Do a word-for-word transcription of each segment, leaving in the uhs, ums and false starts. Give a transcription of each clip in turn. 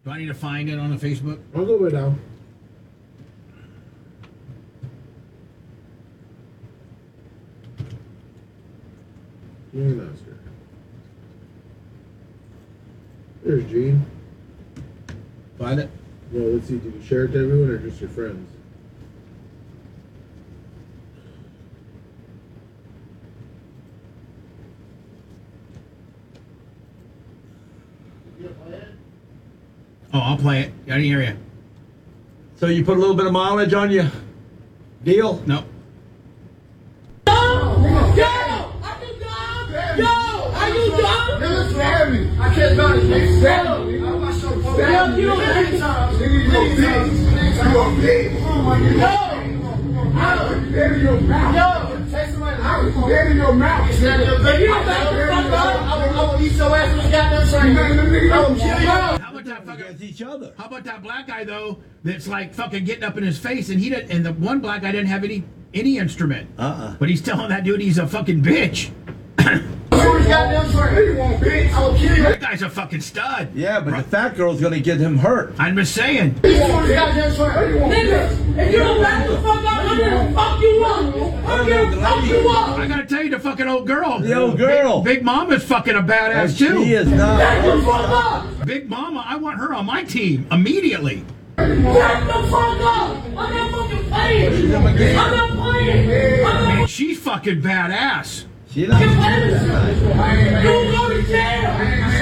Do I need to find it on the Facebook? I'll go right now. Gene Master. There's Gene. Find it? Well, let's see. Did you share it to everyone or just your friends? Oh, I'll play it. I didn't hear you. So you put a little bit of mileage on your deal? No. Yo! Yo! Are you dumb? Yo! Are you dumb? Nigga, stab me. I can't do this. Nigga, stab me. I watch your phone. Yo, you don't have to. Nigga, you a bitch. You a bitch. Yo! I was dead in your mouth. Yo! Take somebody. I was dead in your mouth. If you don't back the fuck up, I will, I will eat your ass with a goddamn train. I will kill you. How about that fucking, Against each other. how about that black guy though? That's like fucking getting up in his face, and he did, and the one black guy didn't have any any instrument. Uh-uh. But he's telling that dude he's a fucking bitch. Goddamn train. You want bitch? I will kill you. That guy's a fucking stud. Yeah, but the fat girl's gonna get him hurt. I'm just saying. Goddamn train. Nigga, if you don't back the fuck up, I'm gonna fuck you up. I'm gonna fuck you up. I gotta tell you, the fucking old girl. The old girl. Big, Big Mama's fucking a badass too. She is not. Back the fuck up. Big Mama, I want her on my team immediately. Back the fuck up. I'm not fucking playing. I'm not playing. I'm not And she's fucking badass. She not. fucking playing. You go to jail.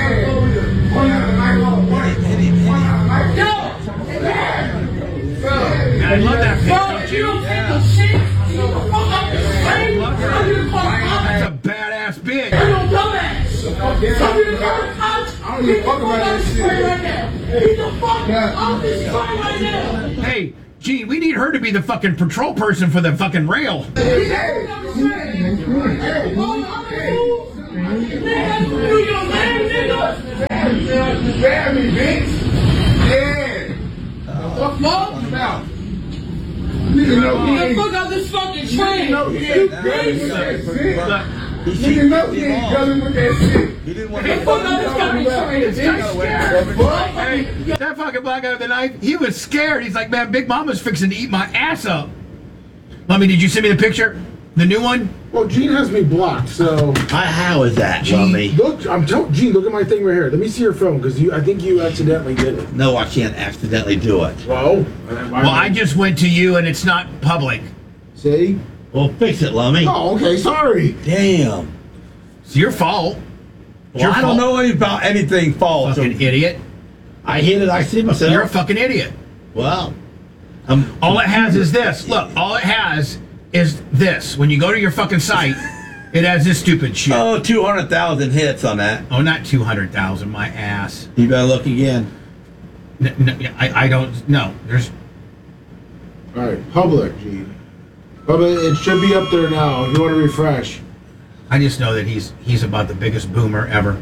Yo. Man, I love that bitch, Bro, don't if you you? don't take the shit, you the fuck out the train. Love her. I'm gonna fuck up. That's a badass bitch. You don't dumbass. Some of you got a couch. I don't give a fuck about this shit. Right now. He's the fuck off this train right now. Hey, Gene, we need her to be the fucking patrol person for the fucking rail. He's on the train. Oh, I'm a fool. Nigga, you your man, nigga. Stab me, bitch. Yeah. The fuck? Now. Nigga, no, he The ain't. fuck out this fucking train. No, he ain't gunning with that shit. He Nigga, no, he ain't gunning with that shit. He didn't want The to. fuck out this fucking train. This guy's scared. Hey, that fucking black guy with the knife, he was scared. He's like, man, Big Mama's fixing to eat my ass up. Lummy, did you send me the picture? The new one? Well, Gene has me blocked, so How is that, Gee. Lummy? look. I'm telling Gene. Look at my thing right here. Let me see your phone because you. I think you accidentally did it. No, I can't accidentally do it. Well, Well, I just went to you and it's not public. see. Well, fix it, Lummy. Oh, okay. Sorry. Damn. It's your fault. Well, your I don't fault. know any about anything false. Fucking idiot. I hit it. I see myself. You're a fucking idiot. Well, I'm. All it has is this. Look, all it has is this. When you go to your fucking site, it has this stupid shit. Oh, two hundred thousand hits on that. Oh, not two hundred thousand, my ass. You better look again. N- n- I, I don't, no. There's, All right. Public, Gene. Public. It should be up there now. If you want to refresh. I just know that he's he's about the biggest boomer ever.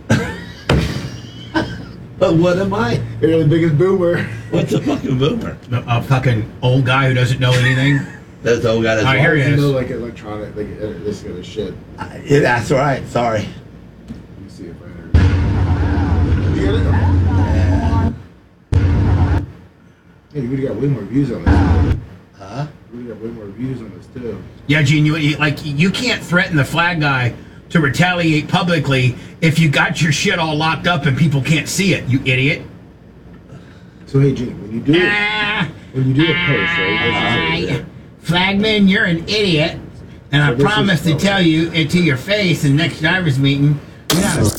But what am I? You're the biggest boomer. What's a fucking boomer? A, a fucking old guy who doesn't know anything. That's the old guy. That's I hear You you. know, like electronic, like uh, this kind of shit. Uh, yeah, that's right. Sorry. Let me see if I enter. You get it? Yeah, you would have got way more views on this. Huh? You would have got way more views on this too. Yeah, Gene, you, you like you can't threaten the flag guy to retaliate publicly if you got your shit all locked up and people can't see it. You idiot. So hey, Gene, when you do it, Ah, when you do a post, right? This is it. Flagman, you're an idiot, and I So this is- promise to tell you it to your face in the next driver's meeting. You're not a